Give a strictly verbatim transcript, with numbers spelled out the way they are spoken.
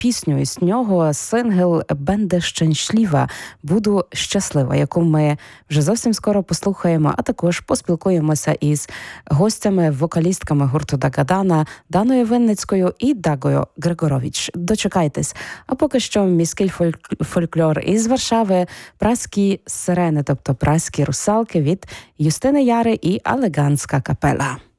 пісню із нього, сингл «Бенде щеншліва», «Буду щаслива», яку ми вже зовсім скоро послухаємо, а також поспілкуємося із гостями, вокалістками гурту Дагадана Даною Винницькою і Дагою Григорович. Дочекайтесь. А поки що міський фольк- фольклор із Варшави, праські сирени, тобто праські русалки від Юстини Яри і Алеганська капела.